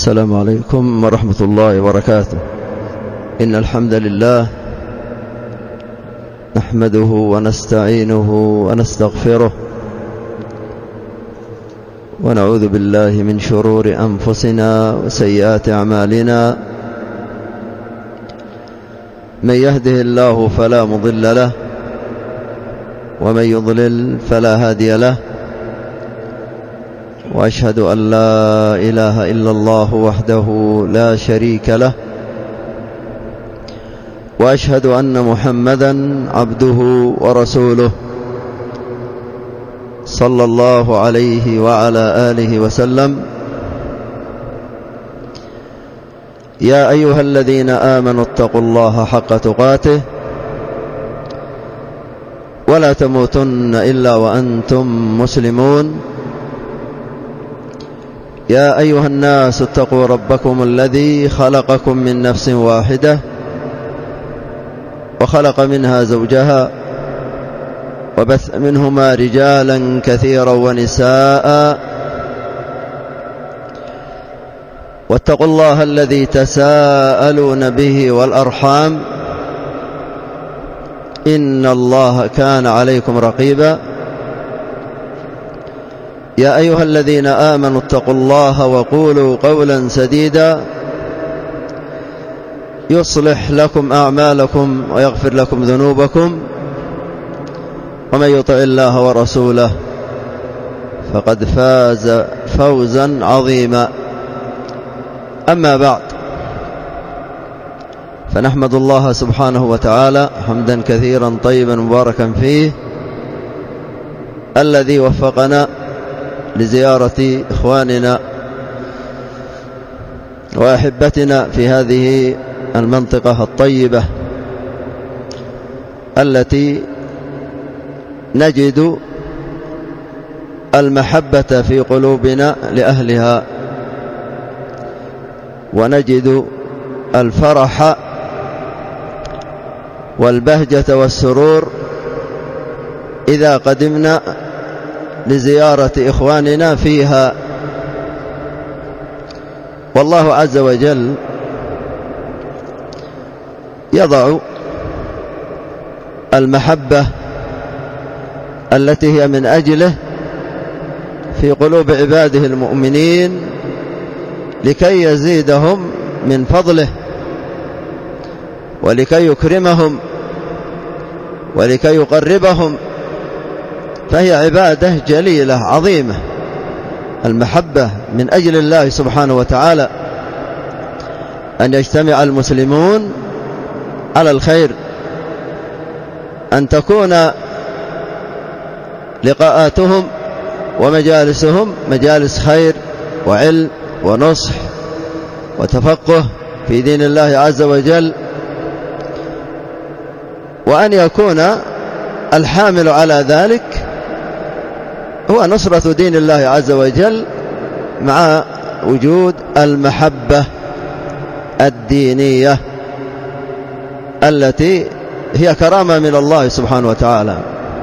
السلام عليكم ورحمة الله وبركاته. إن الحمد لله نحمده ونستعينه ونستغفره ونعوذ بالله من شرور أنفسنا وسيئات أعمالنا. من يهده الله فلا مضل له ومن يضلل فلا هادي له، وأشهد أن لا إله إلا الله وحده لا شريك له، وأشهد أن محمدا عبده ورسوله صلى الله عليه وعلى آله وسلم. يا أيها الذين آمنوا اتقوا الله حق تقاته ولا تموتن إلا وأنتم مسلمون. يا أيها الناس اتقوا ربكم الذي خلقكم من نفس واحدة وخلق منها زوجها وبث منهما رجالا كثيرا ونساء، واتقوا الله الذي تساءلون به والأرحام إن الله كان عليكم رقيبا. يا أيها الذين آمنوا اتقوا الله وقولوا قولا سديدا يصلح لكم أعمالكم ويغفر لكم ذنوبكم، ومن يطع الله ورسوله فقد فاز فوزا عظيما. أما بعد، فنحمد الله سبحانه وتعالى حمدا كثيرا طيبا مباركا فيه، الذي وفقنا لزيارة إخواننا وأحبتنا في هذه المنطقة الطيبة التي نجد المحبة في قلوبنا لأهلها، ونجد الفرح والبهجة والسرور إذا قدمنا لزيارة إخواننا فيها. والله عز وجل يضع المحبة التي هي من أجله في قلوب عباده المؤمنين لكي يزيدهم من فضله ولكي يكرمهم ولكي يقربهم، فهي عبادة جليلة عظيمة. المحبة من أجل الله سبحانه وتعالى، أن يجتمع المسلمون على الخير، أن تكون لقاءاتهم ومجالسهم مجالس خير وعلم ونصح وتفقه في دين الله عز وجل، وأن يكون الحامل على ذلك هو نصرة دين الله عز وجل مع وجود المحبة الدينية التي هي كرامة من الله سبحانه وتعالى.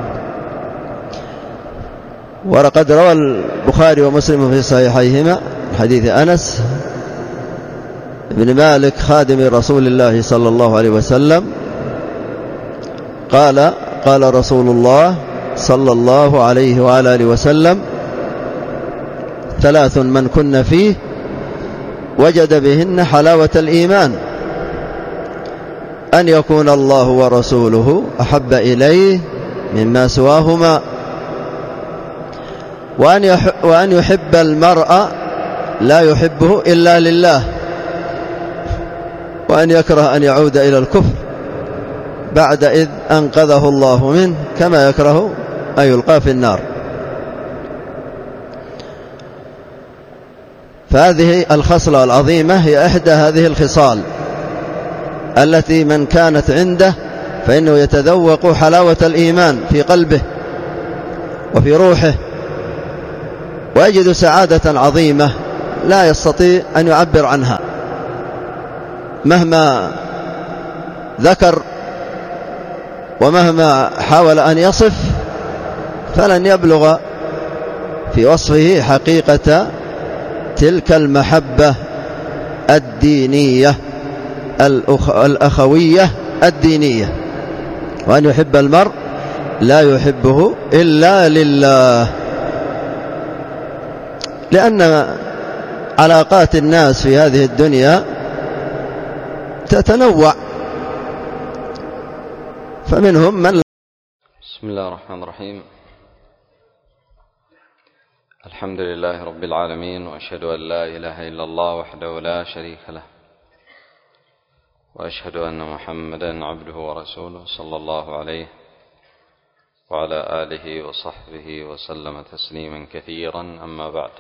ولقد روى البخاري ومسلم في صحيحيهما حديث أنس بن مالك خادم رسول الله صلى الله عليه وسلم قال: قال رسول الله صلى الله عليه وعلى آله وسلم: ثلاث من كن فيه وجد بهن حلاوة الإيمان: أن يكون الله ورسوله أحب إليه مما سواهما، وأن يحب المرء لا يحبه إلا لله، وأن يكره أن يعود إلى الكفر بعد إذ أنقذه الله منه، كما يكره أن يلقى في النار. فهذه الخصلة العظيمة هي إحدى هذه الخصال التي من كانت عنده فإنه يتذوق حلاوة الإيمان في قلبه وفي روحه، ويجد سعادة عظيمة لا يستطيع أن يعبر عنها مهما ذكر ومهما حاول أن يصف، فلن يبلغ في وصفه حقيقة تلك المحبة الدينية الأخوية الدينية، وأن يحب المرء لا يحبه إلا لله، لأن علاقات الناس في هذه الدنيا تتنوع، فمنهم من بسم الله الرحمن الرحيم. الحمد لله رب العالمين، وأشهد أن لا إله إلا الله وحده لا شريك له، وأشهد أن محمدا عبده ورسوله صلى الله عليه وعلى آله وصحبه وسلم تسليما كثيرا. أما بعد،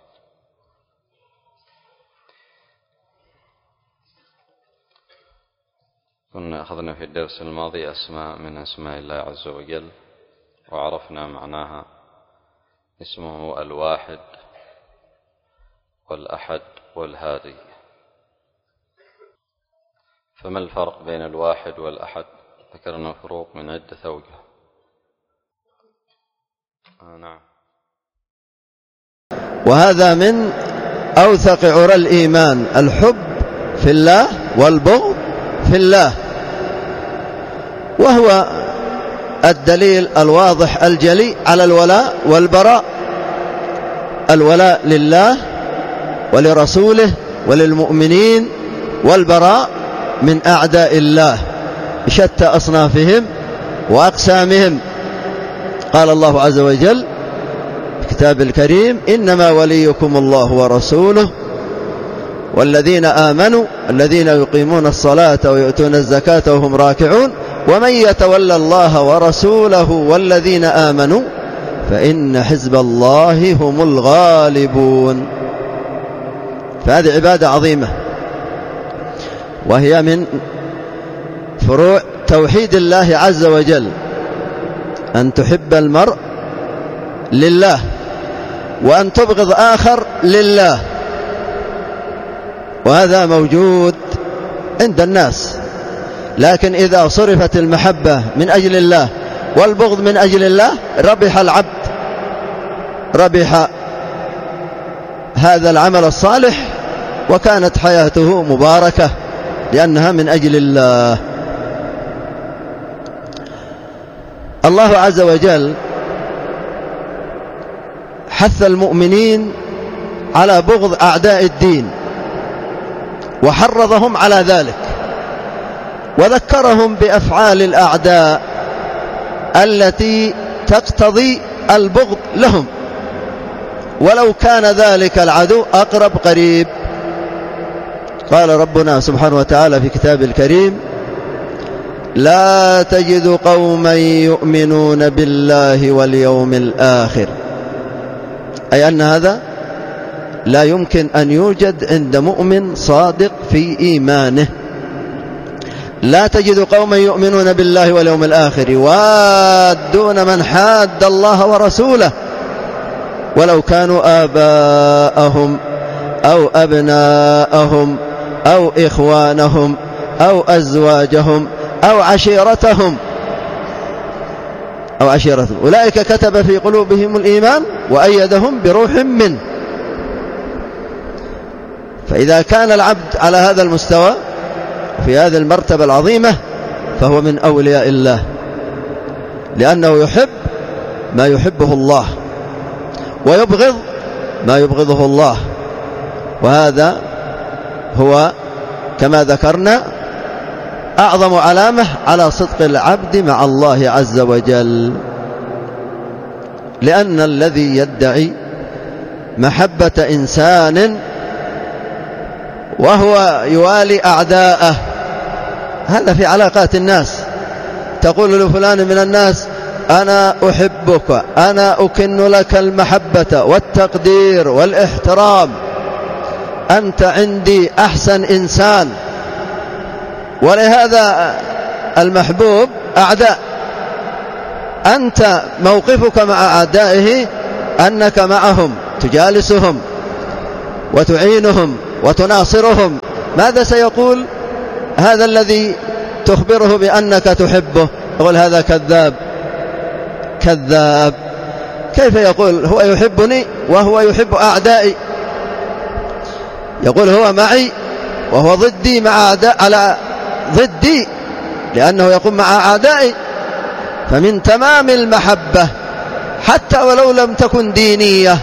كنا أخذنا في الدرس الماضي أسماء من أسماء الله عز وجل، وعرفنا معناها. اسمه الواحد والأحد والهادي. فما الفرق بين الواحد والأحد؟ ذكرنا فروق من عدة أوجه. نعم. وهذا من أوثق عرى الإيمان، الحب في الله والبغض في الله، وهو الدليل الواضح الجلي على الولاء والبراء. الولاء لله ولرسوله وللمؤمنين، والبراء من أعداء الله بشتى أصنافهم وأقسامهم. قال الله عز وجل في كتاب الكريم: إنما وليكم الله ورسوله والذين آمنوا الذين يقيمون الصلاة ويؤتون الزكاة وهم راكعون ومن يتولى الله ورسوله والذين آمنوا فإن حزب الله هم الغالبون. فهذه عبادة عظيمة، وهي من فروع توحيد الله عز وجل، أن تحب المرء لله، وأن تبغض آخر لله. وهذا موجود عند الناس، لكن إذا صرفت المحبة من أجل الله والبغض من أجل الله ربح العبد، ربح هذا العمل الصالح، وكانت حياته مباركة لأنها من أجل الله. الله عز وجل حث المؤمنين على بغض أعداء الدين، وحرضهم على ذلك، وذكرهم بأفعال الأعداء التي تقتضي البغض لهم، ولو كان ذلك العدو أقرب قريب. قال ربنا سبحانه وتعالى في كتاب الكريم: لا تجد قوما يؤمنون بالله واليوم الآخر، أي أن هذا لا يمكن أن يوجد عند مؤمن صادق في إيمانه. لا تجد قوما يؤمنون بالله واليوم الآخر يوادون من حاد الله ورسوله ولو كانوا آباءهم أو أبناءهم أو إخوانهم أو أزواجهم أو عشيرتهم أولئك كتب في قلوبهم الإيمان وأيدهم بروح منه. فإذا كان العبد على هذا المستوى في هذه المرتبة العظيمة فهو من أولياء الله، لأنه يحب ما يحبه الله ويبغض ما يبغضه الله. وهذا هو كما ذكرنا أعظم علامة على صدق العبد مع الله عز وجل، لأن الذي يدعي محبة إنسان وهو يوالي أعداءه، هذا في علاقات الناس. تقول لفلان من الناس: أنا أحبك، أنا أكن لك المحبة والتقدير والاحترام، أنت عندي أحسن إنسان. ولهذا المحبوب أعداء، أنت موقفك مع أعدائه أنك معهم تجالسهم وتعينهم وتناصرهم. ماذا سيقول هذا الذي تخبره بأنك تحبه؟ يقول: هذا كذاب كذاب. كيف يقول هو يحبني وهو يحب أعدائي؟ يقول هو معي وهو ضدي مع على ضدي لأنه يقوم مع أعدائي. فمن تمام المحبة حتى ولو لم تكن دينية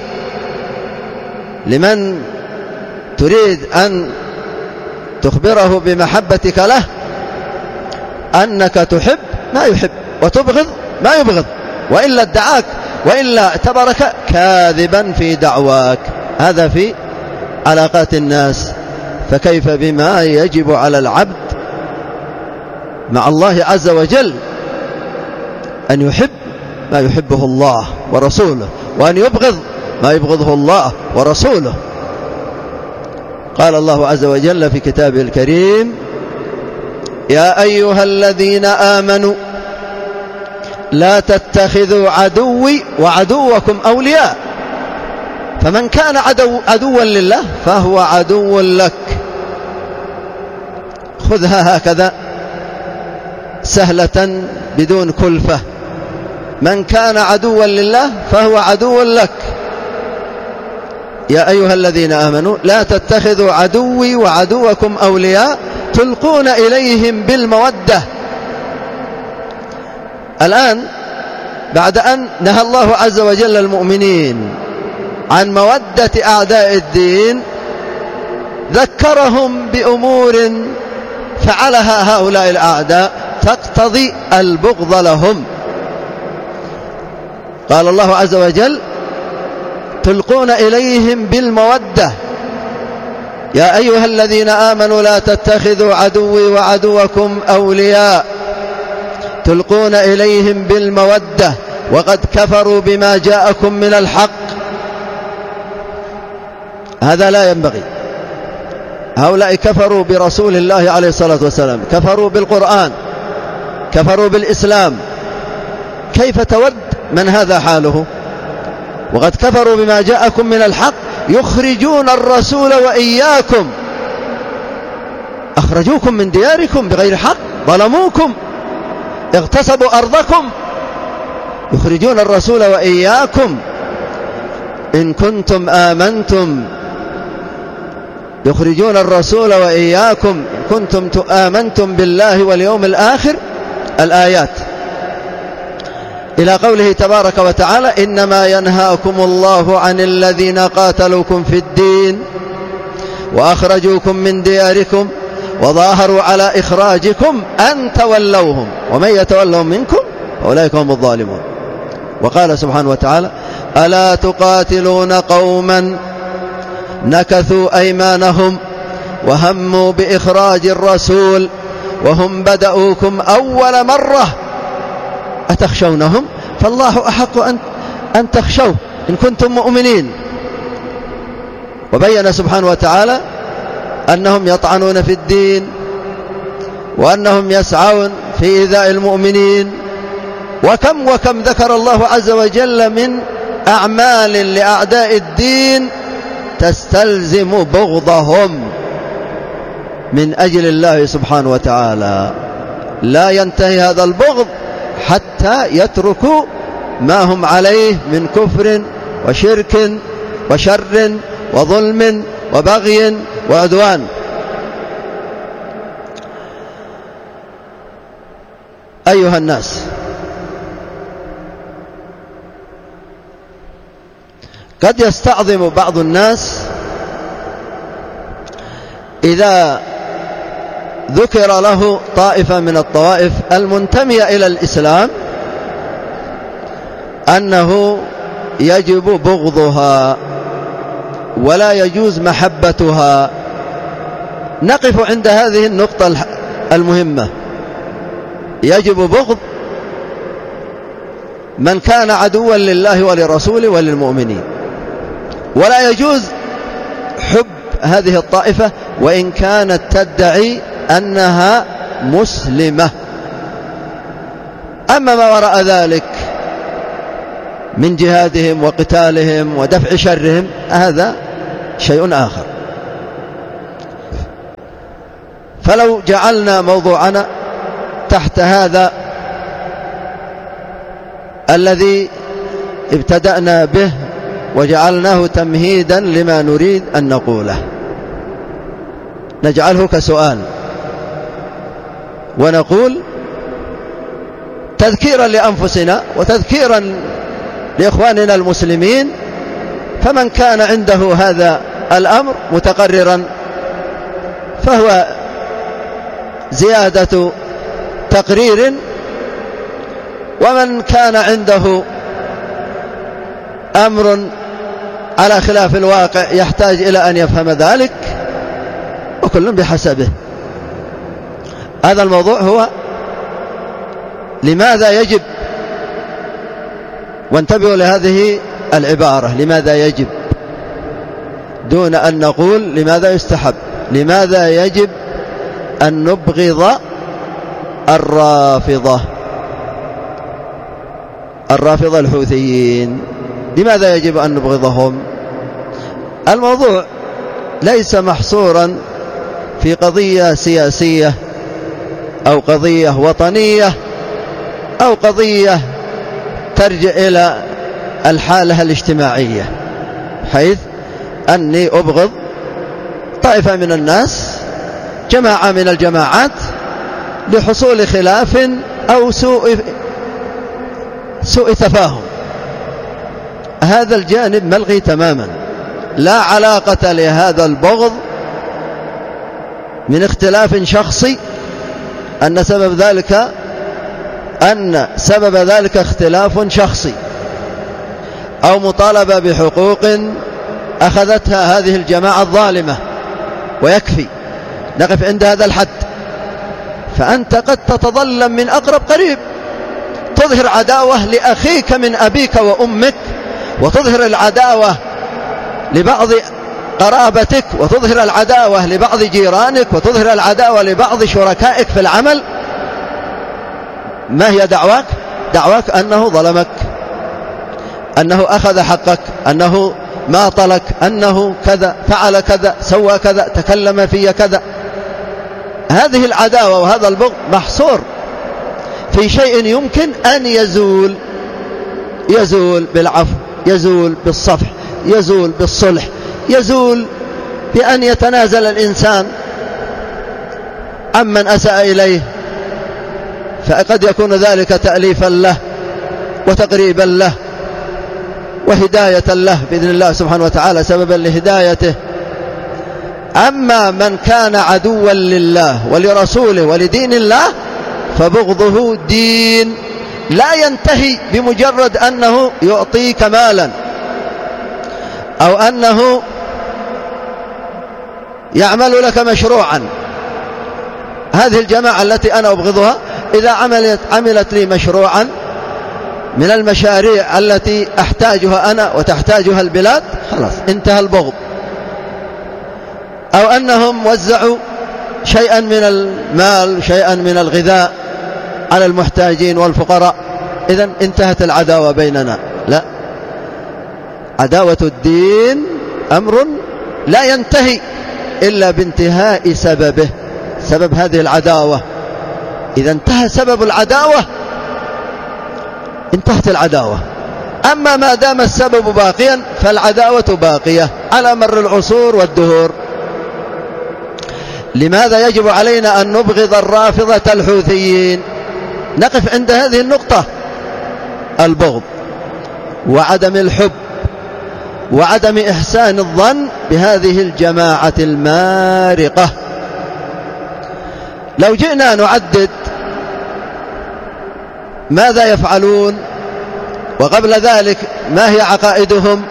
لمن تريد أن تخبره بمحبتك له أنك تحب ما يحب وتبغض ما يبغض، وإلا ادعاك وإلا اعتبرك كاذبا في دعواك. هذا في علاقات الناس، فكيف بما يجب على العبد مع الله عز وجل أن يحب ما يحبه الله ورسوله، وأن يبغض ما يبغضه الله ورسوله. قال الله عز وجل في كتابه الكريم: يا أيها الذين آمنوا لا تتخذوا عدوي وعدوكم أولياء. فمن كان عدوا لله فهو عدو لك. خذها هكذا سهلة بدون كلفة. من كان عدوا لله فهو عدو لك. يا أيها الذين آمنوا لا تتخذوا عدوي وعدوكم أولياء تلقون إليهم بالمودة. الآن بعد أن نهى الله عز وجل المؤمنين عن مودة أعداء الدين ذكرهم بأمور فعلها هؤلاء الأعداء تقتضي البغض لهم. قال الله عز وجل: تلقون إليهم بالمودة. يا أيها الذين آمنوا لا تتخذوا عدوي وعدوكم أولياء تلقون إليهم بالمودة وقد كفروا بما جاءكم من الحق. هذا لا ينبغي. هؤلاء كفروا برسول الله عليه الصلاة والسلام، كفروا بالقرآن، كفروا بالإسلام. كيف تود من هذا حاله؟ وقد كفروا بما جاءكم من الحق يخرجون الرسول وإياكم. أخرجوكم من دياركم بغير حق، ظلموكم، اغتصبوا أرضكم. يخرجون الرسول وإياكم إن كنتم آمنتم. يخرجون الرسول وإياكم إن كنتم آمنتم بالله واليوم الآخر. الآيات إلى قوله تبارك وتعالى: إنما ينهاكم الله عن الذين قاتلوكم في الدين وأخرجوكم من دياركم وظاهروا على إخراجكم أن تولوهم ومن يتولهم منكم أولئك هم الظالمون. وقال سبحانه وتعالى: ألا تقاتلون قوما نكثوا أيمانهم وهموا بإخراج الرسول وهم بدأوكم أول مرة أتخشونهم فالله أحق أن تخشوه إن كنتم مؤمنين. وبين سبحانه وتعالى أنهم يطعنون في الدين وأنهم يسعون في إيذاء المؤمنين. وكم ذكر الله عز وجل من أعمال لأعداء الدين تستلزم بغضهم من أجل الله سبحانه وتعالى. لا ينتهي هذا البغض حتى يتركوا ما هم عليه من كفر وشرك وشر وظلم وبغي وعدوان. أيها الناس، قد يستعظم بعض الناس إذا ذكر له طائفة من الطوائف المنتمية إلى الإسلام أنه يجب بغضها ولا يجوز محبتها. نقف عند هذه النقطة المهمة. يجب بغض من كان عدوا لله ولرسوله وللمؤمنين، ولا يجوز حب هذه الطائفة وإن كانت تدعي أنها مسلمة. أما ما وراء ذلك من جهادهم وقتالهم ودفع شرهم هذا شيء آخر. فلو جعلنا موضوعنا تحت هذا الذي ابتدأنا به وجعلناه تمهيدا لما نريد أن نقوله. نجعله كسؤال ونقول تذكيرا لأنفسنا وتذكيرا لإخواننا المسلمين، فمن كان عنده هذا الأمر متقررا فهو زيادة تقرير، ومن كان عنده أمر على خلاف الواقع يحتاج إلى أن يفهم ذلك، وكل بحسبه. هذا الموضوع هو لماذا يجب، وانتبهوا لهذه العبارة لماذا يجب دون أن نقول لماذا يستحب. لماذا يجب أن نبغض الرافضة الحوثيين؟ لماذا يجب أن نبغضهم؟ الموضوع ليس محصورا في قضية سياسية أو قضية وطنية أو قضية ترجع إلى الحالة الاجتماعية، حيث أني أبغض طائفة من الناس، جماعة من الجماعات، لحصول خلاف أو سوء تفاهم. هذا الجانب ملغي تماما، لا علاقة لهذا البغض من اختلاف شخصي، أن سبب ذلك اختلاف شخصي أو مطالبة بحقوق أخذتها هذه الجماعة الظالمة، ويكفي نقف عند هذا الحد. فأنت قد تتظلم من أقرب قريب، تظهر عداوة لأخيك من أبيك وأمك، وتظهر العداوة لبعض قرابتك، وتظهر العداوة لبعض جيرانك، وتظهر العداوة لبعض شركائك في العمل. ما هي دعواك؟ دعواك أنه ظلمك، أنه أخذ حقك، أنه ماطلك، أنه كذا، فعل كذا، سوى كذا، تكلم في كذا. هذه العداوة وهذا البغض محصور في شيء يمكن أن يزول بالعفو، يزول بالصفح، يزول بالصلح، يزول بأن يتنازل الإنسان عمن أساء إليه، فقد يكون ذلك تأليفا له وتقريبا له وهداية له بإذن الله سبحانه وتعالى، سببا لهدايته. أما من كان عدوا لله ولرسوله ولدين الله فبغضه دين لا ينتهي بمجرد أنه يعطيك مالا أو أنه يعمل لك مشروعا. هذه الجماعة التي أنا أبغضها إذا عملت لي مشروعا من المشاريع التي أحتاجها أنا وتحتاجها البلاد، خلاص انتهى البغض. أو أنهم وزعوا شيئا من المال، شيئا من الغذاء على المحتاجين والفقراء، إذن انتهت العداوة بيننا. لا، عداوة الدين أمر لا ينتهي إلا بانتهاء سببه، سبب هذه العداوة. إذا انتهى سبب العداوة انتهت العداوة. أما ما دام السبب باقيا فالعداوة باقية على مر العصور والدهور. لماذا يجب علينا أن نبغض الرافضة الحوثيين؟ نقف عند هذه النقطة: البغض وعدم الحب وعدم إحسان الظن بهذه الجماعة المارقة. لو جئنا نعدد ماذا يفعلون، وقبل ذلك ما هي عقائدهم،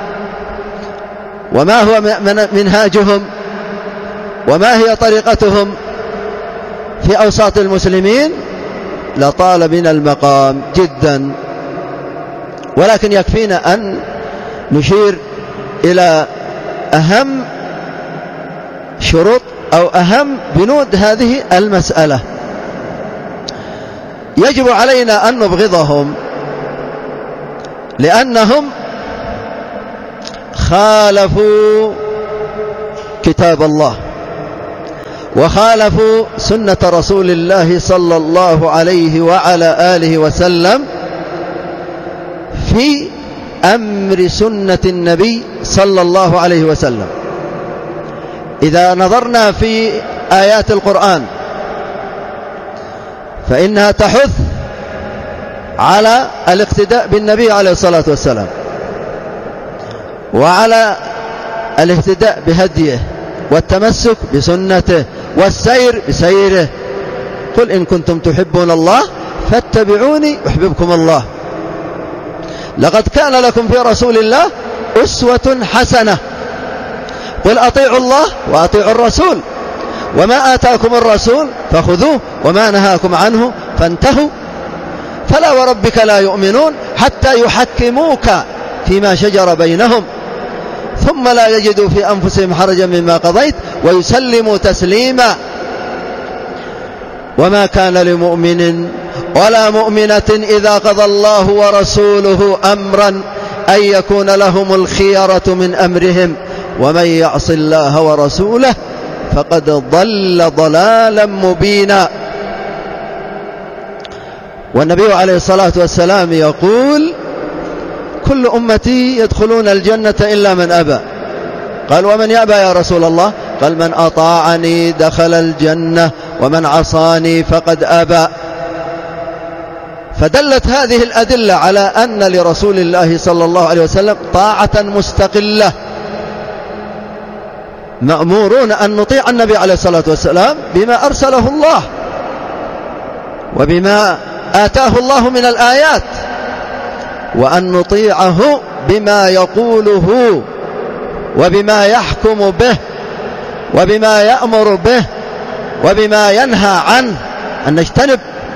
وما هو منهاجهم، وما هي طريقتهم في أوساط المسلمين، لطال بنا المقام جدا. ولكن يكفينا أن نشير إلى أهم شروط أو أهم بنود هذه المسألة. يجب علينا أن نبغضهم لأنهم خالفوا كتاب الله وخالفوا سنة رسول الله صلى الله عليه وعلى آله وسلم في أمر سنة النبي صلى الله عليه وسلم. إذا نظرنا في آيات القرآن فإنها تحث على الاقتداء بالنبي عليه الصلاة والسلام، وعلى الاهتداء بهديه، والتمسك بسنته، والسير بسيره. قل إن كنتم تحبون الله فاتبعوني يحببكم الله. لقد كان لكم في رسول الله أسوة حسنة. قل أطيعوا الله وأطيعوا الرسول، وما آتاكم الرسول فخذوه وما نهاكم عنه فانتهوا. فلا وربك لا يؤمنون حتى يحكموك فيما شجر بينهم ثم لا يجدوا في أنفسهم حرجا مما قضيت ويسلموا تسليما. وما كان لمؤمن ولا مؤمنة إذا قضى الله ورسوله أمرا أن يكون لهم الخيرة من أمرهم ومن يعص الله ورسوله فقد ضل ضلالا مبينا. والنبي عليه الصلاة والسلام يقول: كل أمتي يدخلون الجنة إلا من أبى. قال: ومن يأبى يا رسول الله؟ قال: من أطاعني دخل الجنة ومن عصاني فقد أبى. فدلت هذه الأدلة على أن لرسول الله صلى الله عليه وسلم طاعة مستقلة. مأمورون أن نطيع النبي عليه الصلاة والسلام بما أرسله الله وبما آتاه الله من الآيات، وأن نطيعه بما يقوله وبما يحكم به وبما يأمر به وبما ينهى عنه أن نجتنب.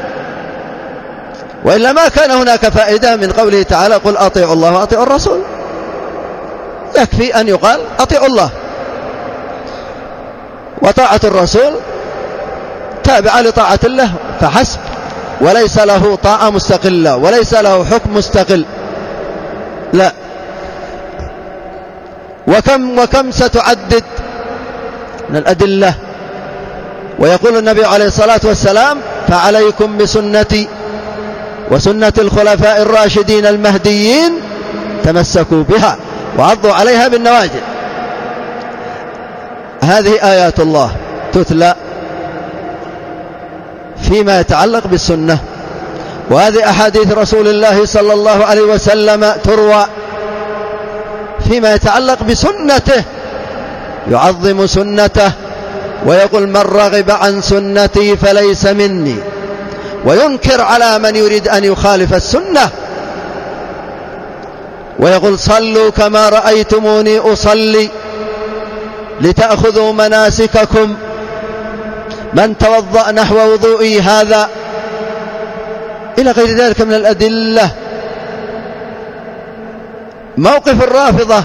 وإلا ما كان هناك فائدة من قوله تعالى: قل أطيعوا الله وأطيعوا الرسول. يكفي أن يقال أطيعوا الله، وطاعة الرسول تابعة لطاعة الله فحسب، وليس له طاعة مستقلة وليس له حكم مستقل. لا. وكم ستعدد من الأدلة. ويقول النبي عليه الصلاة والسلام: فعليكم بسنتي وسنة الخلفاء الراشدين المهديين تمسكوا بها وعضوا عليها بالنواجذ. هذه آيات الله تتلى فيما يتعلق بالسنة، وهذه أحاديث رسول الله صلى الله عليه وسلم تروى فيما يتعلق بسنته، يعظم سنته ويقول: من رغب عن سنتي فليس مني، وينكر على من يريد أن يخالف السنة، ويقول: صلوا كما رأيتموني أصلي لتأخذوا مناسككم، من توضأ نحو وضوئي هذا، إلى غير ذلك من الأدلة. موقف الرافضة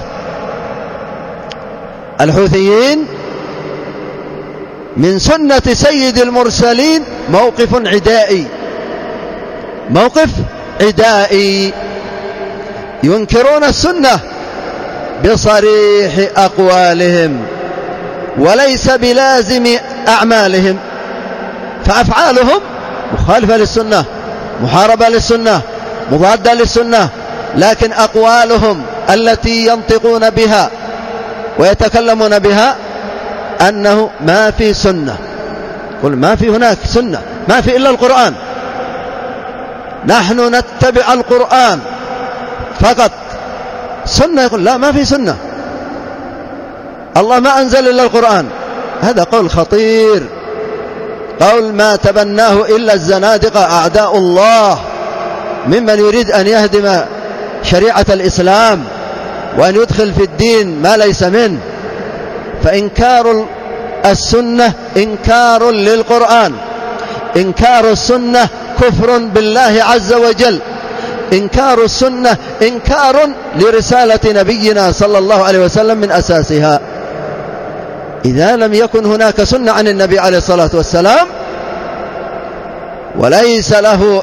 الحوثيين من سنة سيد المرسلين موقف عدائي، موقف عدائي، ينكرون السنة بصريح أقوالهم وليس بلازم أعمالهم، فأفعالهم مخالفة للسنة، محاربة للسنة، مضادة للسنة، لكن أقوالهم التي ينطقون بها ويتكلمون بها أنه ما في سنة. قل: ما في هناك سنة، ما في إلا القرآن، نحن نتبع القرآن فقط. سنة؟ يقول: لا، ما في سنة، الله ما أنزل إلا القرآن. هذا قول خطير، قول ما تبناه إلا الزنادقة أعداء الله، ممن يريد أن يهدم شريعة الإسلام وأن يدخل في الدين ما ليس منه. فإنكار السنة إنكار للقرآن، إنكار السنة كفر بالله عز وجل، إنكار السنة إنكار لرسالة نبينا صلى الله عليه وسلم من أساسها. إذا لم يكن هناك سنة عن النبي عليه الصلاة والسلام وليس له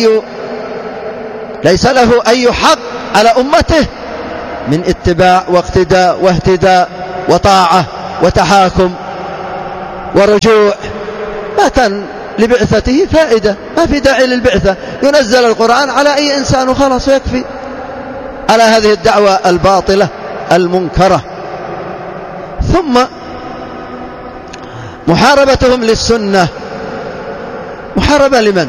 أي حق على أمته من اتباع واقتداء واهتداء وطاعة وتحاكم ورجوع، ما كان لبعثته فائدة، ما في داعي للبعثة، ينزل القرآن على أي إنسان وخلاص ويكفي. على هذه الدعوة الباطلة المنكرة. ثم محاربتهم للسنة محاربة لمن؟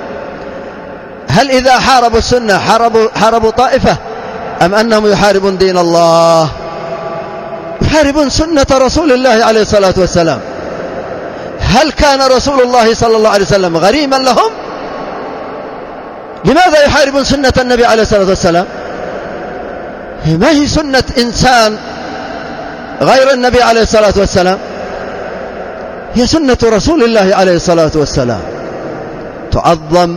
هل إذا حاربوا السنة حاربوا طائفة، أم أنهم يحاربون دين الله؟ يحاربون سنة رسول الله عليه الصلاة والسلام. هل كان رسول الله صلى الله عليه وسلم غريما لهم؟ لماذا يحاربون سنة النبي عليه الصلاة والسلام؟ ما هي سنة إنسان غير النبي عليه الصلاة والسلام، هي سنة رسول الله عليه الصلاة والسلام، تعظم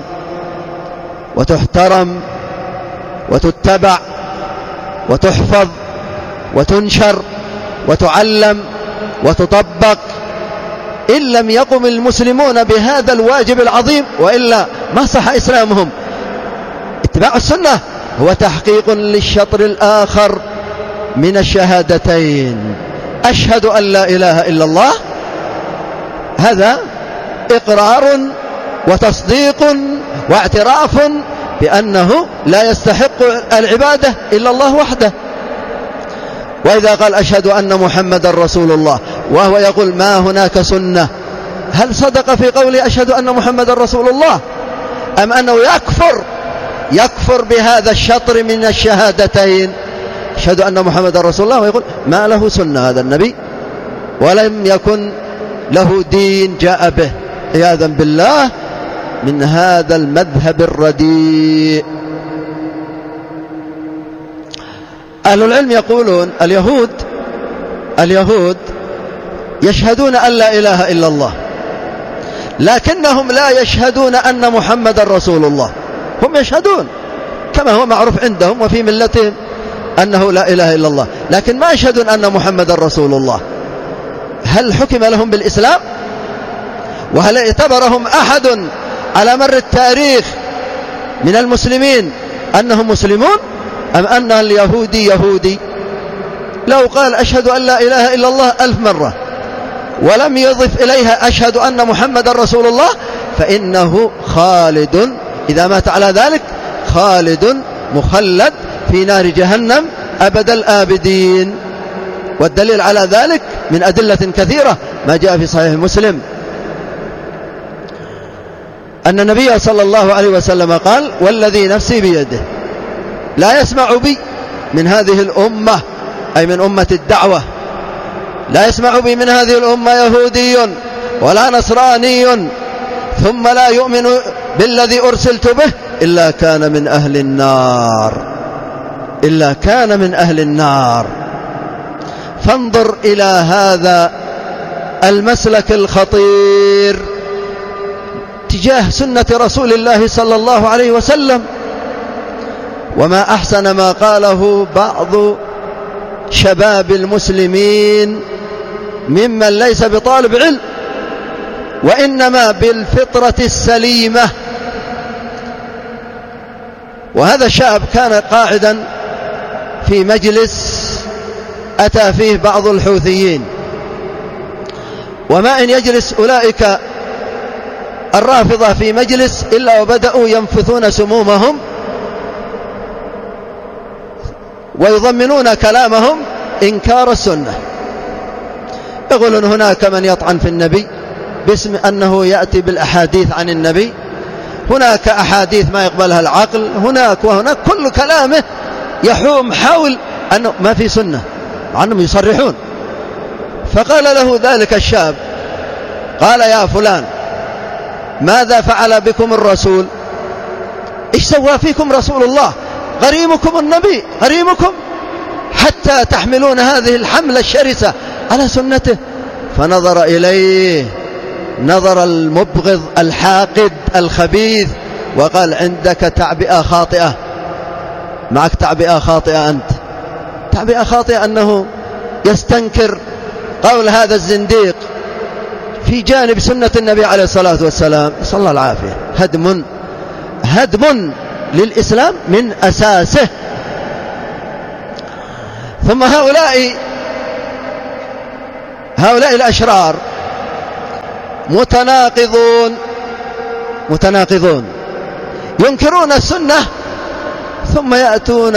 وتحترم وتتبع وتحفظ وتنشر وتعلم وتطبق. إن لم يقم المسلمون بهذا الواجب العظيم وإلا ما صح إسلامهم. اتباع السنة هو تحقيق للشطر الآخر من الشهادتين، أشهد أن لا إله إلا الله، هذا إقرار وتصديق واعتراف بأنه لا يستحق العبادة إلا الله وحده. وإذا قال أشهد أن محمد رسول الله وهو يقول ما هناك سنة، هل صدق في قوله أشهد أن محمد رسول الله، أم أنه يكفر بهذا الشطر من الشهادتين؟ أشهد أن محمد رسول الله ويقول ما له سنة هذا النبي، ولم يكن له دين جاء به، عياذا بالله من هذا المذهب الرديء. أهل العلم يقولون اليهود يشهدون أن لا إله إلا الله، لكنهم لا يشهدون أن محمد رسول الله. هم يشهدون كما هو معروف عندهم وفي ملتهم أنه لا إله إلا الله، لكن ما يشهدون أن محمد رسول الله. هل حكم لهم بالإسلام؟ وهل اعتبرهم أحد على مر التاريخ من المسلمين أنهم مسلمون، أم أن اليهودي يهودي لو قال أشهد أن لا إله إلا الله 1000 مرة ولم يضف إليها أشهد أن محمد رسول الله فإنه خالد، إذا مات على ذلك خالد مخلد في نار جهنم أبد الآبدين. والدليل على ذلك من أدلة كثيرة ما جاء في صحيح مسلم أن النبي صلى الله عليه وسلم قال والذي نفسي بيده لا يسمع بي من هذه الأمة، أي من أمة الدعوة، لا يسمع بي من هذه الأمة يهودي ولا نصراني ثم لا يؤمن بالذي أرسلت به إلا كان من أهل النار. فانظر إلى هذا المسلك الخطير تجاه سنة رسول الله صلى الله عليه وسلم. وما أحسن ما قاله بعض شباب المسلمين ممن ليس بطالب علم وإنما بالفطرة السليمة. وهذا الشاب كان قاعدا في مجلس أتى فيه بعض الحوثيين، وما إن يجلس أولئك الرافضة في مجلس إلا وبدأوا ينفثون سمومهم ويضمنون كلامهم إنكار السنة. يقولون هناك من يطعن في النبي باسم أنه يأتي بالأحاديث عن النبي، هناك أحاديث ما يقبلها العقل، هناك وهناك، كل كلامه يحوم حول أنه ما في سنة، عنهم يصرحون. فقال له ذلك الشاب قال يا فلان ماذا فعل بكم الرسول؟ إيش سوى فيكم رسول الله؟ غريمكم النبي، غريمكم حتى تحملون هذه الحملة الشرسة على سنته. فنظر إليه نظر المبغض الحاقد الخبيث وقال عندك تعبئة خاطئة، معك تعبئة خاطئة، أنت تعبئة خاطئة أنه يستنكر قول هذا الزنديق في جانب سنة النبي عليه الصلاة والسلام. صلى الله العافية. هدم للإسلام من أساسه. ثم هؤلاء الأشرار متناقضون ينكرون السنة ثم يأتون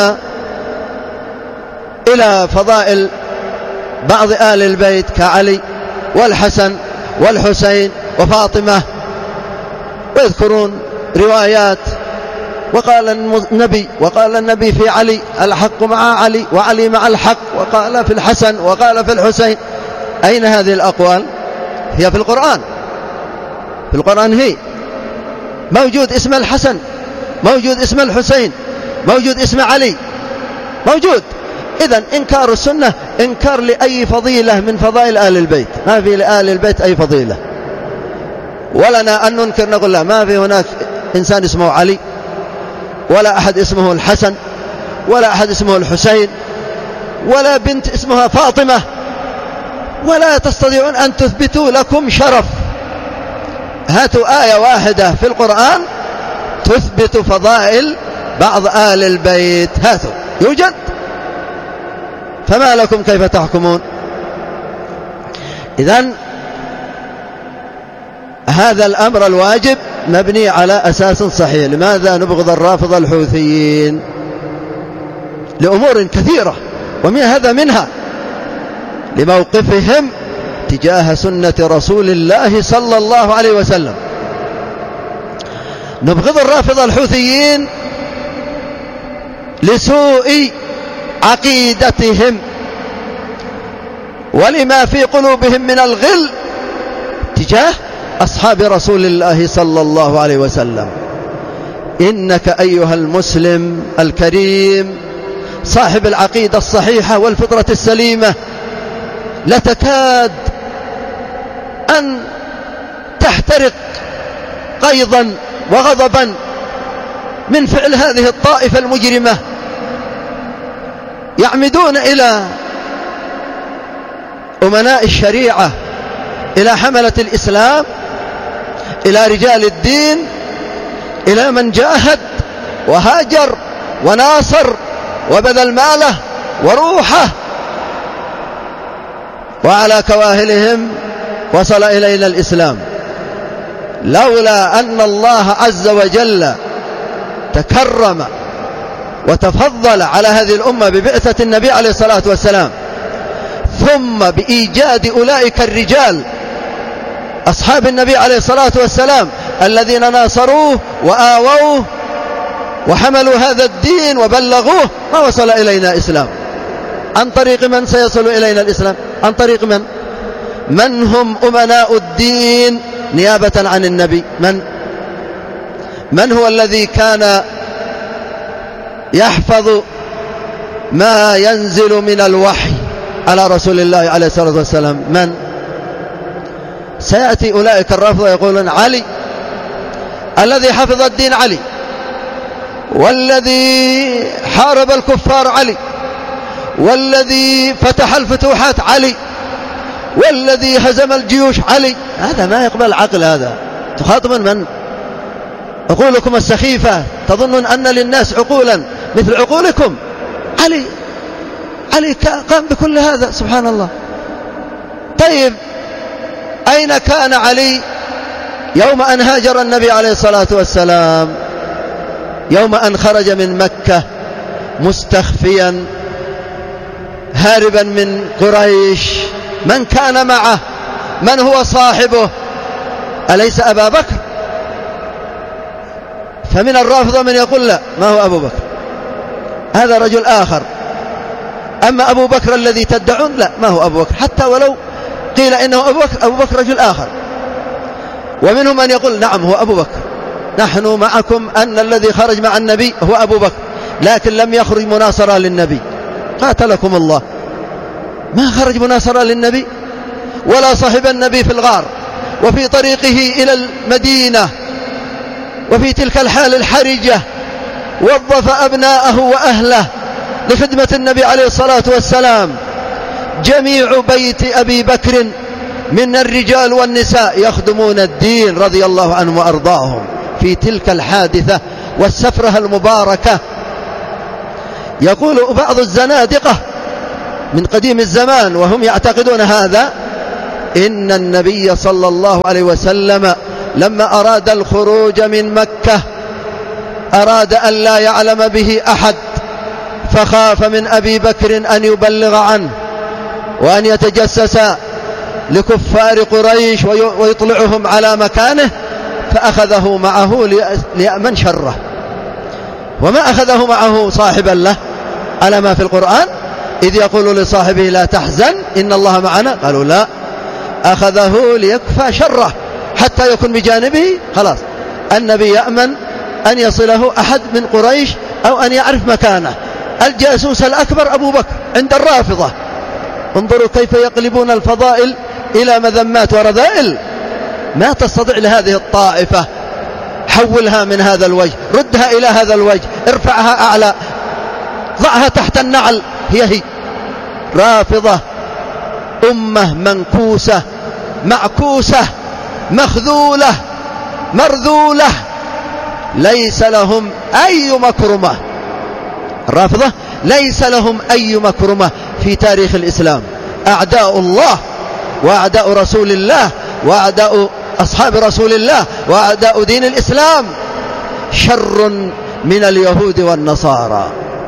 إلى فضائل بعض آل البيت كعلي والحسن والحسين وفاطمة، ويذكرون روايات. وقال النبي في علي: الحق مع علي وعلي مع الحق، وقال في الحسن وقال في الحسين. أين هذه الأقوال؟ هي في القرآن. في القرآن هي موجود اسم الحسن، موجود اسم الحسين، موجود اسم علي، موجود. إذن إنكار السنة إنكار لأي فضيلة من فضائل آل البيت. ما في لآل البيت أي فضيلة، ولنا أن ننكر نقول لا، ما في هناك إنسان اسمه علي، ولا أحد اسمه الحسن، ولا أحد اسمه الحسين، ولا بنت اسمها فاطمة، ولا تستطيعون أن تثبتوا لكم شرف. هاتوا آية واحدة في القرآن تثبت فضائل بعض آل البيت، هاتوا، يوجد. فما لكم كيف تحكمون؟ إذن هذا الأمر الواجب مبني على أساس صحيح. لماذا نبغض الرافضة الحوثيين؟ لأمور كثيرة، منها لموقفهم تجاه سنة رسول الله صلى الله عليه وسلم. نبغض الرافضة الحوثيين لسوء عقيدتهم ولما في قلوبهم من الغل تجاه أصحاب رسول الله صلى الله عليه وسلم. إنك أيها المسلم الكريم صاحب العقيدة الصحيحة والفطرة السليمة لتكاد أن تحترق قيظا وغضبا من فعل هذه الطائفة المجرمة، يعمدون إلى أمناء الشريعة، إلى حملة الإسلام، إلى رجال الدين، إلى من جاهد وهاجر وناصر وبذل ماله وروحه، وعلى كواهلهم وصل إلينا الإسلام. لولا أن الله عز وجل تكرم وتفضل على هذه الأمة ببعثة النبي عليه الصلاة والسلام، ثم بإيجاد أولئك الرجال أصحاب النبي عليه الصلاة والسلام الذين ناصروه وآووه وحملوا هذا الدين وبلغوه، ما وصل إلينا إسلام. عن طريق من سيصل إلينا الإسلام؟ عن طريق من هم أمناء الدين نيابة عن النبي؟ من هو الذي كان يحفظ ما ينزل من الوحي على رسول الله عليه الصلاة والسلام؟ من؟ سيأتي أولئك الرافضة يقولون علي، الذي حفظ الدين علي، والذي حارب الكفار علي، والذي فتح الفتوحات علي، والذي هزم الجيوش علي. هذا ما يقبل العقل. هذا تخاطبون من؟ عقولكم السخيفة، تظنون أن للناس عقولا مثل عقولكم؟ علي قام بكل هذا، سبحان الله. طيب أين كان علي يوم أن هاجر النبي عليه الصلاة والسلام؟ يوم أن خرج من مكة مستخفيا هاربا من قريش، من كان معه؟ من هو صاحبه؟ أليس أبا بكر؟ فمن الرافضة من يقول لا، ما هو أبو بكر، هذا رجل آخر. أما أبو بكر الذي تدعون، لا، ما هو أبو بكر، حتى ولو قيل إنه أبو بكر رجل آخر. ومنهم من يقول نعم هو أبو بكر، نحن معكم أن الذي خرج مع النبي هو أبو بكر، لكن لم يخرج مناصرا للنبي. قاتلكم الله، ما خرج مناصرا للنبي ولا صاحب النبي في الغار وفي طريقه إلى المدينة، وفي تلك الحال الحرجة وظف أبناءه وأهله لخدمة النبي عليه الصلاة والسلام. جميع بيت أبي بكر من الرجال والنساء يخدمون الدين رضي الله عنهم وأرضاهم في تلك الحادثة والسفرة المباركة. يقول بعض الزنادقة من قديم الزمان وهم يعتقدون هذا، إن النبي صلى الله عليه وسلم لما أراد الخروج من مكة أراد أن لا يعلم به أحد، فخاف من أبي بكر أن يبلغ عنه وأن يتجسس لكفار قريش ويطلعهم على مكانه، فأخذه معه ليأمن شره. وما أخذه معه صاحبا له على ما في القرآن إذ يقول لصاحبه لا تحزن إن الله معنا، قالوا لا، أخذه ليكفى شره حتى يكون بجانبه. خلاص النبي يأمن أن يصله أحد من قريش أو أن يعرف مكانه. الجاسوس الأكبر أبو بكر عند الرافضة. انظروا كيف يقلبون الفضائل إلى مذمات ورذائل. ما تستطيع لهذه الطائفة، حولها من هذا الوجه، ردها إلى هذا الوجه، ارفعها أعلى، ضعها تحت النعل. هي رافضة، أمة منكوسة معكوسة مخذولة مرذولة، ليس لهم أي مكرمة. الرافضة ليس لهم أي مكرمة في تاريخ الإسلام. أعداء الله وأعداء رسول الله وأعداء أصحاب رسول الله وأعداء دين الإسلام شر من اليهود والنصارى.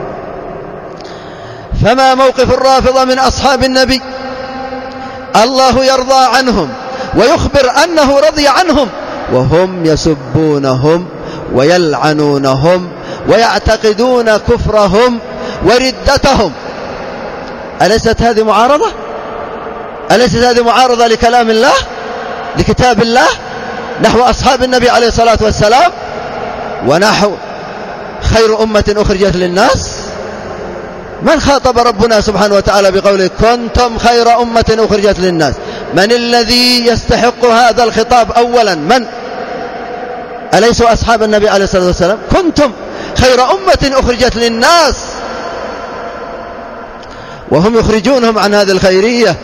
فما موقف الرافضة من أصحاب النبي؟ الله يرضى عنهم ويخبر أنه رضي عنهم وهم يسبونهم ويلعنونهم ويعتقدون كفرهم وردتهم. أليست هذه معارضة؟ أليست هذه معارضة لكلام الله لكتاب الله نحو أصحاب النبي عليه الصلاة والسلام ونحو خير أمة أخرجت للناس؟ من خاطب ربنا سبحانه وتعالى بقوله كنتم خير أمة أخرجت للناس؟ من الذي يستحق هذا الخطاب أولا؟ من؟ أليسوا أصحاب النبي عليه الصلاة والسلام؟ كنتم خير أمة أخرجت للناس، وهم يخرجونهم عن هذه الخيرية.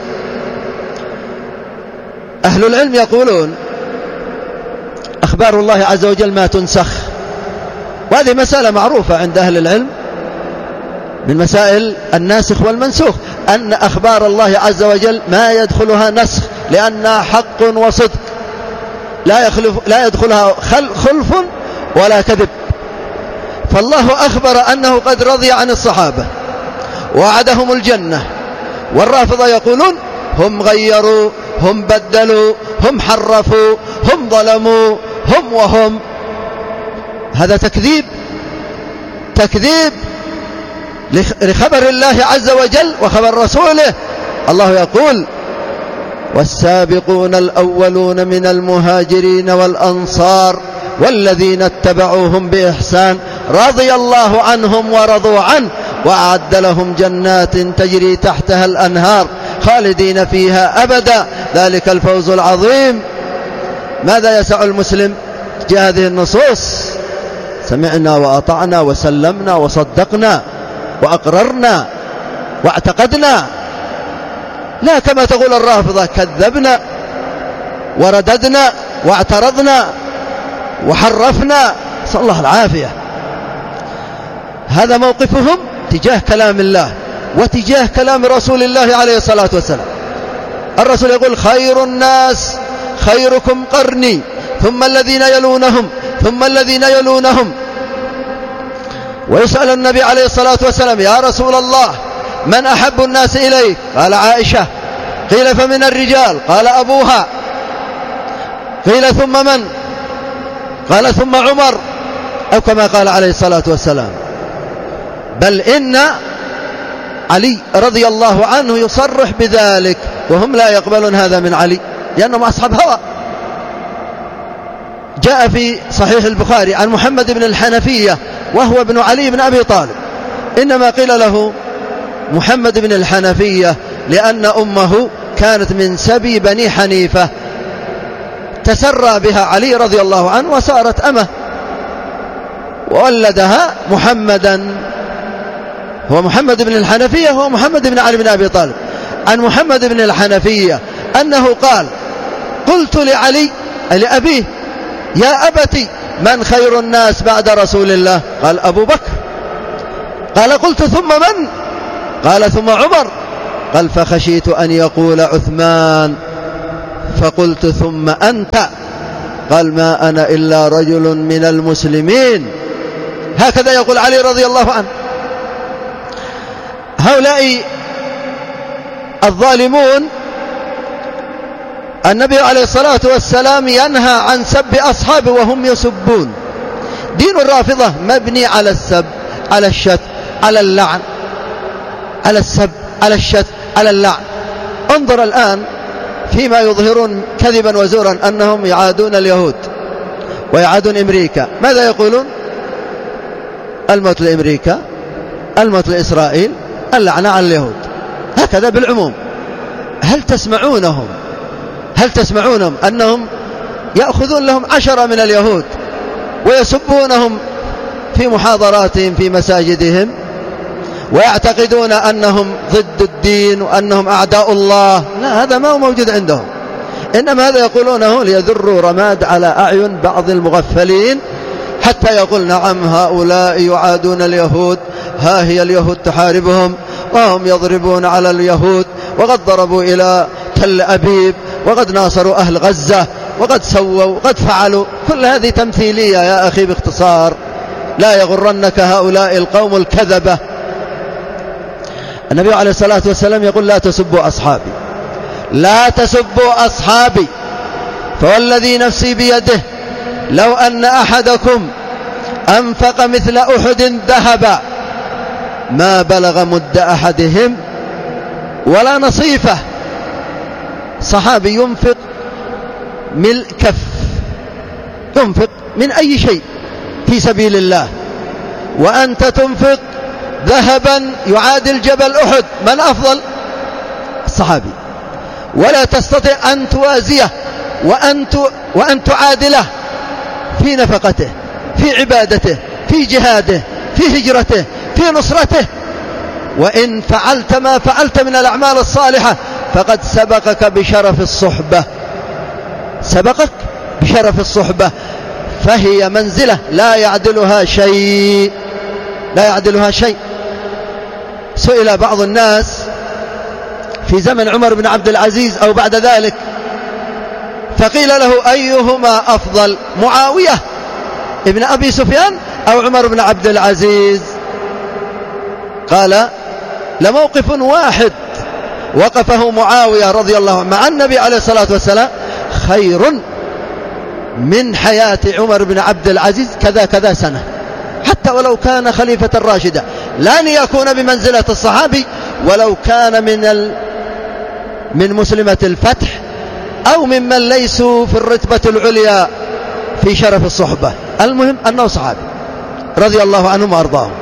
أهل العلم يقولون أخبار الله عز وجل ما تنسخ، وهذه مسألة معروفة عند أهل العلم من مسائل الناسخ والمنسوخ، أن أخبار الله عز وجل ما يدخلها نسخ لأنها حق وصدق، لا يدخلها خلف ولا كذب. فالله أخبر أنه قد رضي عن الصحابة وعدهم الجنة، والرافضة يقولون هم غيروا، هم بدلوا، هم حرفوا، هم ظلموا، هم وهم. هذا تكذيب لخبر الله عز وجل وخبر رسوله. الله يقول والسابقون الأولون من المهاجرين والأنصار والذين اتبعوهم بإحسان رضي الله عنهم ورضوا عنه وأعد لهم جنات تجري تحتها الأنهار خالدين فيها أبدا ذلك الفوز العظيم. ماذا يسع المسلم جاء هذه النصوص؟ سمعنا وأطعنا وسلمنا وصدقنا وأقررنا واعتقدنا، لا كما تقول الرافضة كذبنا ورددنا واعترضنا وحرفنا، نسأل الله العافية. هذا موقفهم تجاه كلام الله وتجاه كلام رسول الله عليه الصلاة والسلام. الرسول يقول خير الناس خيركم قرني ثم الذين يلونهم ثم الذين يلونهم. ويسأل النبي عليه الصلاة والسلام يا رسول الله من أحب الناس إليك؟ قال عائشة. قيل فمن الرجال؟ قال أبوها. قيل ثم من؟ قال ثم عمر، أو كما قال عليه الصلاة والسلام. بل إن علي رضي الله عنه يصرح بذلك، وهم لا يقبلون هذا من علي لأنهم أصحاب هوى. جاء في صحيح البخاري عن محمد بن الحنفية وهو ابن علي بن أبي طالب، إنما قيل له محمد بن الحنفية لأن أمه كانت من سبي بني حنيفة، تسرى بها علي رضي الله عنه وصارت أمه، وولدها محمدا، هو محمد بن الحنفية هو محمد بن علي بن أبي طالب. عن محمد بن الحنفية أنه قال قلت لعلي لأبيه يا أبتي من خير الناس بعد رسول الله؟ قال أبو بكر. قال قلت ثم من؟ قال ثم عمر. قال فخشيت أن يقول عثمان فقلت ثم أنت. قال ما أنا إلا رجل من المسلمين. هكذا يقول علي رضي الله عنه. هؤلاء الظالمون النبي عليه الصلاة والسلام ينهى عن سب أصحابه وهم يسبون. دين الرافضة مبني على السب، على الشتم، على اللعن، على السب، على الشتم، على اللعن. انظر الآن فيما يظهرون كذبا وزورا أنهم يعادون اليهود ويعادون أمريكا. ماذا يقولون؟ الموت لأمريكا، الموت لإسرائيل، اللعنة على اليهود، هكذا بالعموم. هل تسمعونهم أنهم يأخذون لهم 10 من اليهود ويسبونهم في محاضراتهم في مساجدهم ويعتقدون أنهم ضد الدين وأنهم أعداء الله؟ لا، هذا ما هو موجود عندهم. إنما هذا يقولونه ليذروا رماد على أعين بعض المغفلين حتى يقول نعم هؤلاء يعادون اليهود، ها هي اليهود تحاربهم وهم يضربون على اليهود، وقد ضربوا إلى تل أبيب، وقد ناصروا أهل غزة، وقد سووا، وقد فعلوا. كل هذه تمثيلية يا أخي باختصار، لا يغرنك هؤلاء القوم الكذبة. النبي عليه الصلاة والسلام يقول لا تسبوا أصحابي، لا تسبوا أصحابي، فوالذي نفسي بيده لو أن أحدكم أنفق مثل أحد ذهبا ما بلغ مد أحدهم ولا نصيفه. صحابي ينفق ملء كف، ينفق من أي شيء في سبيل الله، وأنت تنفق ذهبا يعادل جبل أحد، من أفضل؟ الصحابي. ولا تستطيع أن توازيه وأن تعادله في نفقته، في عبادته، في جهاده، في هجرته، في نصرته. وإن فعلت ما فعلت من الأعمال الصالحة فقد سبقك بشرف الصحبة، سبقك بشرف الصحبة، فهي منزلة لا يعدلها شيء، لا يعدلها شيء. سئل بعض الناس في زمن عمر بن عبد العزيز أو بعد ذلك فقيل له أيهما أفضل، معاوية ابن أبي سفيان أو عمر بن عبد العزيز؟ قال لموقف واحد وقفه معاوية رضي الله عنه مع النبي عليه الصلاة والسلام خير من حياة عمر بن عبد العزيز كذا كذا سنة، حتى ولو كان خليفة الراشدة، لن يكون بمنزلة الصحابي ولو كان من مسلمة الفتح أو ممن ليسوا في الرتبة العليا في شرف الصحبة. المهم أنه صحابي رضي الله عنهم وأرضاهم.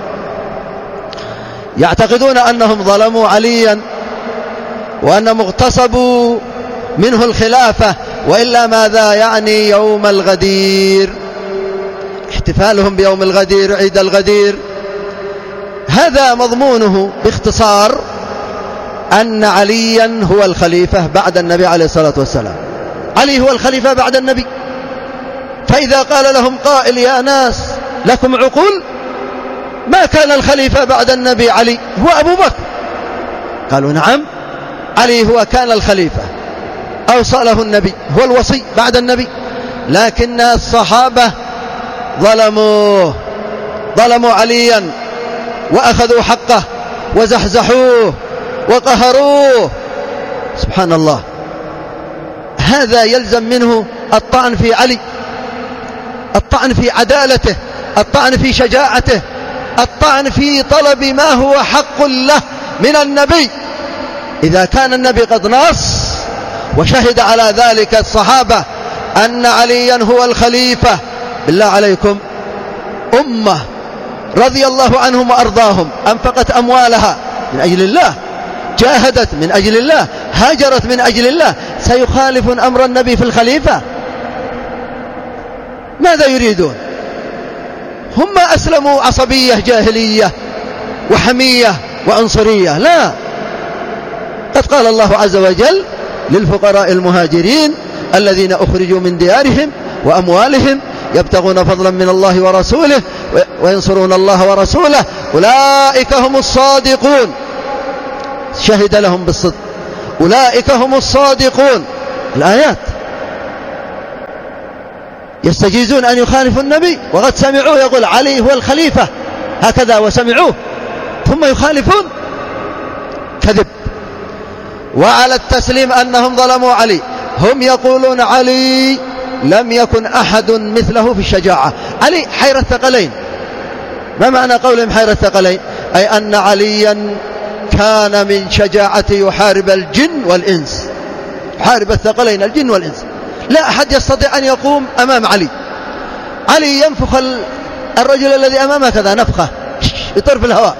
يعتقدون أنهم ظلموا عليا وأنهم اغتصبوا منه الخلافة، وإلا ماذا يعني يوم الغدير، احتفالهم بيوم الغدير، عيد الغدير. هذا مضمونه باختصار أن عليا هو الخليفة بعد النبي عليه الصلاة والسلام. علي هو الخليفة بعد النبي. فإذا قال لهم قائل يا ناس لكم عقول، ما كان الخليفة بعد النبي علي، هو أبو بكر. قالوا نعم، علي هو كان الخليفة، أوصله النبي، هو الوصي بعد النبي، لكن الصحابة ظلموا عليا وأخذوا حقه وزحزحوه وقهروه. سبحان الله. هذا يلزم منه الطعن في علي، الطعن في عدالته، الطعن في شجاعته، الطعن في طلب ما هو حق له من النبي. إذا كان النبي قد نص وشهد على ذلك الصحابة أن عليا هو الخليفة، بالله عليكم أمة رضي الله عنهم وأرضاهم أنفقت أموالها من أجل الله، جاهدت من أجل الله، هاجرت من أجل الله، سيخالفون أمر النبي في الخليفة؟ ماذا يريدون؟ هم أسلموا عصبية جاهلية وحمية وعنصرية؟ لا، قد قال الله عز وجل للفقراء المهاجرين الذين أخرجوا من ديارهم وأموالهم يبتغون فضلا من الله ورسوله وينصرون الله ورسوله أولئك هم الصادقون، شهد لهم بالصدق، أولئك هم الصادقون. الآيات يستجيزون أن يخالفوا النبي وقد سمعوه يقول علي هو الخليفة هكذا وسمعوه ثم يخالفون، كذب. وعلى التسليم أنهم ظلموا علي، هم يقولون علي لم يكن أحد مثله في الشجاعة. علي حير الثقلين. ما معنى قولهم حير الثقلين؟ أي أن عليا كان من شجاعته يحارب الجن والإنس، يحارب الثقلين الجن والإنس. لا أحد يستطيع أن يقوم أمام علي. علي ينفخ الرجل الذي أمامه كذا نفخة، يطير في الهواء،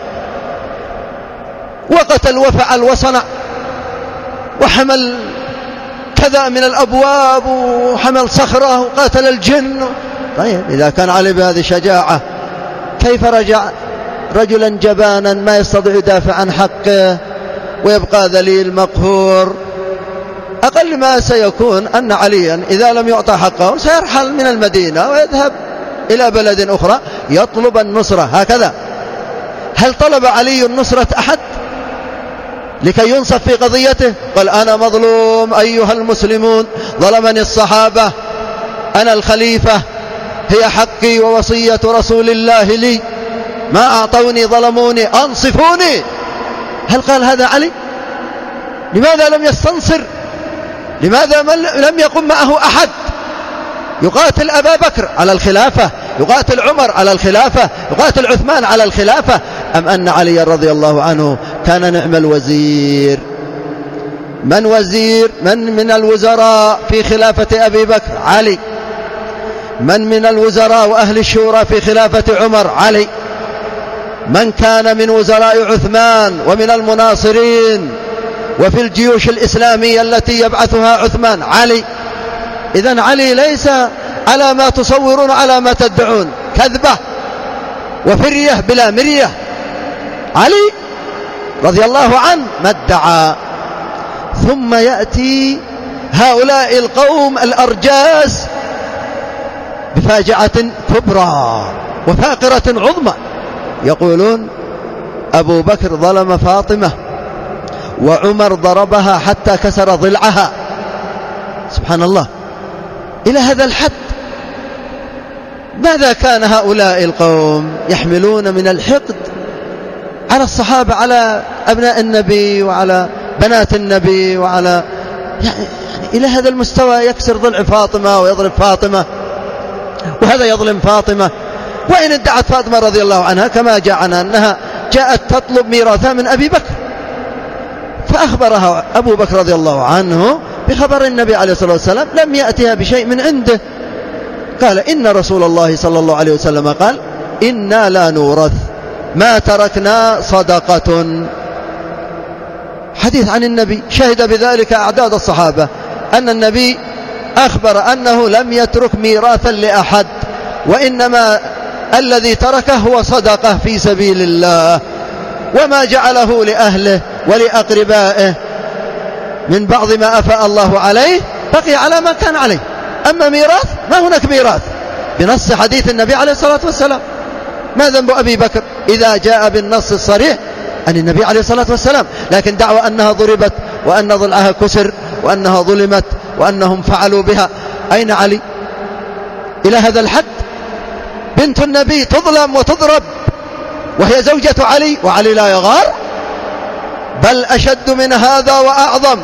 وقتل وفعل وصنع وحمل كذا من الأبواب وحمل صخرة وقاتل الجن. طيب إذا كان علي بهذه الشجاعة كيف رجع رجلا جبانا ما يستطيع يدافع عن حقه ويبقى ذليل مقهور؟ أقل ما سيكون أن عليا إذا لم يعطى حقه سيرحل من المدينة ويذهب إلى بلد أخرى يطلب النصرة. هكذا. هل طلب علي النصرة أحد لكي ينصف في قضيته؟ قال أنا مظلوم أيها المسلمون، ظلمني الصحابة، أنا الخليفة، هي حقي ووصية رسول الله لي، ما أعطوني ظلموني أنصفوني. هل قال هذا علي؟ لماذا لم يستنصر؟ لماذا لم يقم معه أحد يقاتل أبا بكر على الخلافة، يقاتل عمر على الخلافة، يقاتل عثمان على الخلافة؟ أم أن علي رضي الله عنه كان نعم الوزير؟ من وزير؟ من الوزراء في خلافة أبي بكر؟ علي. من الوزراء وأهل الشورى في خلافة عمر؟ علي. من كان من وزراء عثمان ومن المناصرين وفي الجيوش الإسلامية التي يبعثها عثمان؟ علي. إذن علي ليس على ما تصورون على ما تدعون، كذبة وفرية بلا مرية. علي رضي الله عنه ما ادعى. ثم يأتي هؤلاء القوم الأرجاس بفاجعة كبرى وفاقرة عظمى، يقولون أبو بكر ظلم فاطمة وعمر ضربها حتى كسر ضلعها. سبحان الله، إلى هذا الحد. ماذا كان هؤلاء القوم يحملون من الحقد على الصحابة، على أبناء النبي وعلى بنات النبي، وعلى يعني إلى هذا المستوى يكسر ضلع فاطمة ويضرب فاطمة، وهذا يظلم فاطمة. وإن ادعت فاطمة رضي الله عنها كما جاءنا أنها جاءت تطلب ميراثها من أبي بكر، فأخبرها أبو بكر رضي الله عنه بخبر النبي عليه الصلاة والسلام، لم يأتها بشيء من عنده. قال إن رسول الله صلى الله عليه وسلم قال إنا لا نورث ما تركنا صدقة. حديث عن النبي شهد بذلك أعداد الصحابة، أن النبي أخبر أنه لم يترك ميراثا لأحد، وإنما الذي تركه هو صدقة في سبيل الله، وما جعله لأهله ولأقربائه من بعض ما أفاء الله عليه بقي على ما كان عليه. أما ميراث ما هناك ميراث بنص حديث النبي عليه الصلاة والسلام. ما ذنب أبي بكر إذا جاء بالنص الصريح عن النبي عليه الصلاة والسلام؟ لكن دعوى أنها ضربت وأن ضلعها كسر وأنها ظلمت وأنهم فعلوا بها. أين علي؟ إلى هذا الحد بنت النبي تظلم وتضرب وهي زوجة علي، وعلي لا يغار؟ بل أشد من هذا وأعظم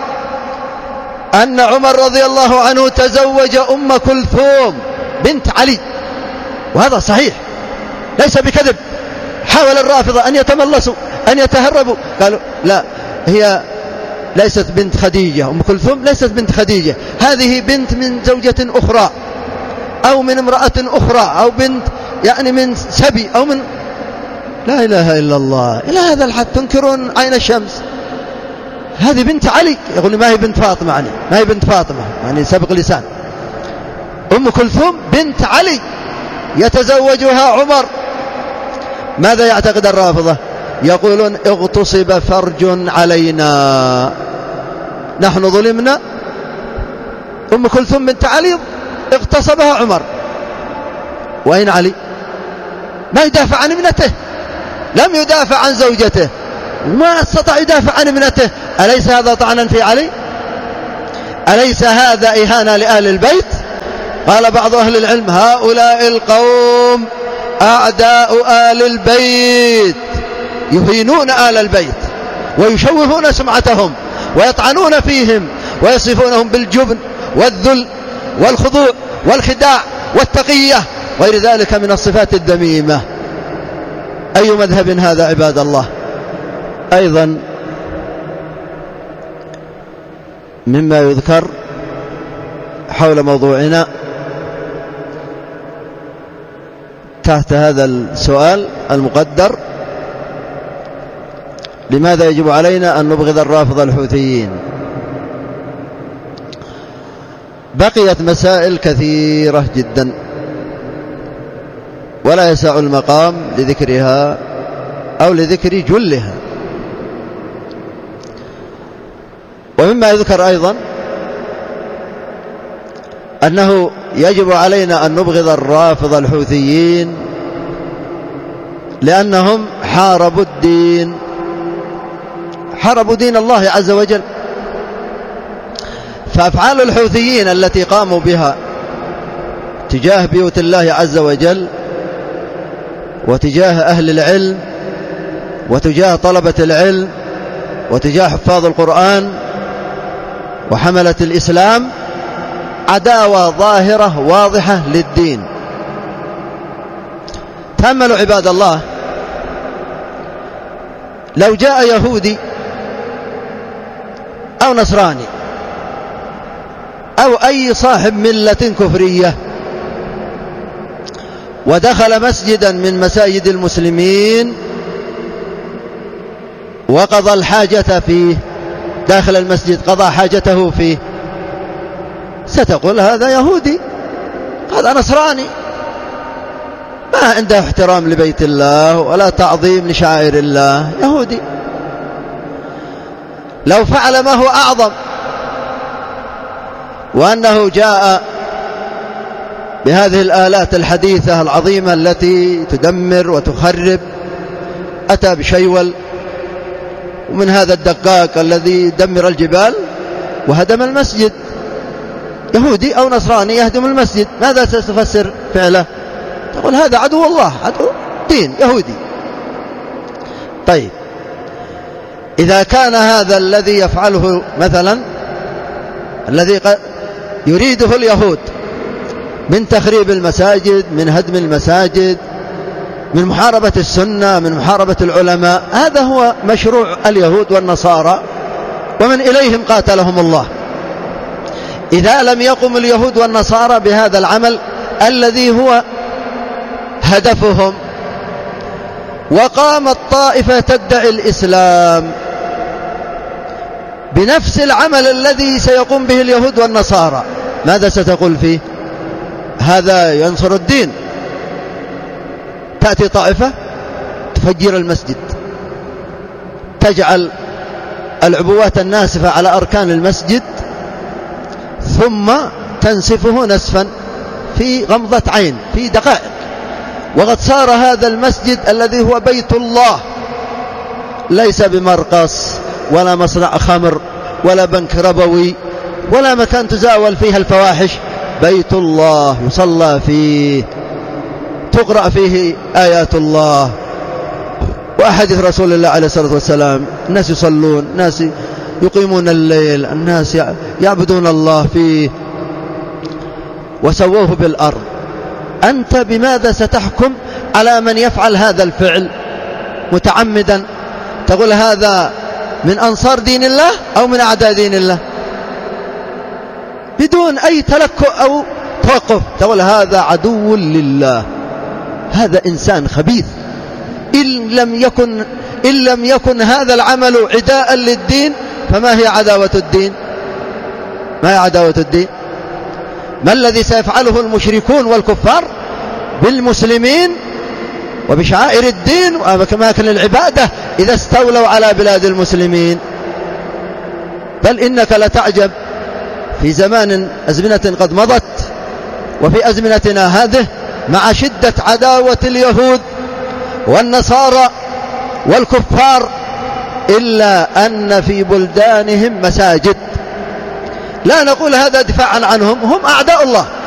أن عمر رضي الله عنه تزوج أم كلثوم بنت علي، وهذا صحيح ليس بكذب. حاول الرافضة أن يتملصوا أن يتهربوا، قالوا لا، هي ليست بنت خديجة، أم كلثوم ليست بنت خديجة، هذه بنت من زوجة أخرى أو من امرأة أخرى أو بنت يعني من سبي أو من، لا إله إلا الله. إلى هذا الحد تنكرون عين الشمس. هذه بنت علي، يقول ما هي بنت فاطمة، يعني ما هي بنت فاطمة، يعني سبق لسان. أم كلثوم بنت علي يتزوجها عمر. ماذا يعتقد الرافضة؟ يقولون اغتصب فرج علينا، نحن ظلمنا. أم كلثوم بنت علي اغتصبها عمر، وأين علي؟ ما يدافع عن ابنته، لم يدافع عن زوجته، ما استطاع يدافع عن ابنته. أليس هذا طعنا في علي؟ أليس هذا إهانة لأهل البيت؟ قال بعض أهل العلم هؤلاء القوم أعداء آل البيت، يهينون آل البيت ويشوهون سمعتهم ويطعنون فيهم ويصفونهم بالجبن والذل والخضوع والخداع والتقية غير ذلك من الصفات الذميمة. أي مذهب هذا عباد الله؟ أيضا مما يذكر حول موضوعنا تحت هذا السؤال المقدر: لماذا يجب علينا أن نبغض الرافضة الحوثيين؟ بقيت مسائل كثيرة جدا ولا يسع المقام لذكرها أو لذكر جلها. ومما يذكر أيضا أنه يجب علينا أن نبغض الرافضة الحوثيين لأنهم حاربوا الدين، حاربوا دين الله عز وجل. فأفعال الحوثيين التي قاموا بها تجاه بيوت الله عز وجل وتجاه أهل العلم وتجاه طلبة العلم وتجاه حفاظ القرآن وحملة الإسلام عداوة ظاهرة واضحة للدين. تأملوا عباد الله، لو جاء يهودي أو نصراني أو أي صاحب ملة كفرية ودخل مسجدا من مساجد المسلمين وقضى الحاجة فيه داخل المسجد، قضى حاجته فيه، ستقول هذا يهودي، هذا نصراني، ما عنده احترام لبيت الله ولا تعظيم لشعائر الله، يهودي. لو فعل ما هو أعظم وأنه جاء بهذه الآلات الحديثة العظيمة التي تدمر وتخرب، أتى بشيول ومن هذا الدقاق الذي يدمر الجبال وهدم المسجد، يهودي أو نصراني يهدم المسجد، ماذا ستفسر فعله؟ تقول هذا عدو الله، عدو دين، يهودي. طيب، إذا كان هذا الذي يفعله مثلا الذي يريده اليهود من تخريب المساجد، من هدم المساجد، من محاربة السنة، من محاربة العلماء، هذا هو مشروع اليهود والنصارى ومن إليهم قاتلهم الله. إذا لم يقم اليهود والنصارى بهذا العمل الذي هو هدفهم، وقامت طائفة تدعي الإسلام بنفس العمل الذي سيقوم به اليهود والنصارى، ماذا ستقول فيه؟ هذا ينصر الدين. تأتي طائفة تفجر المسجد، تجعل العبوات الناسفة على أركان المسجد ثم تنسفه نسفا في غمضة عين، في دقائق، وقد صار هذا المسجد الذي هو بيت الله ليس بمرقص ولا مصنع خمر ولا بنك ربوي ولا مكان تزاول فيها الفواحش، بيت الله يصلى فيه، تقرأ فيه آيات الله وأحاديث رسول الله عليه الصلاة والسلام، الناس يصلون، الناس يقيمون الليل، الناس يعبدون الله فيه، وسووه بالأرض. أنت بماذا ستحكم على من يفعل هذا الفعل متعمدا؟ تقول هذا من أنصار دين الله أو من أعداء دين الله؟ بدون أي تلكؤ أو توقف تقول هذا عدو لله، هذا إنسان خبيث. إن لم يكن هذا العمل عداء للدين فما هي عداوة الدين؟ ما هي عداوة الدين؟ ما الذي سيفعله المشركون والكفار بالمسلمين وبشعائر الدين وأماكن العبادة إذا استولوا على بلاد المسلمين؟ بل إنك لتعجب في أزمنة قد مضت وفي أزمنتنا هذه مع شدة عداوة اليهود والنصارى والكفار، إلا أن في بلدانهم مساجد. لا نقول هذا دفاعا عنهم، هم أعداء الله،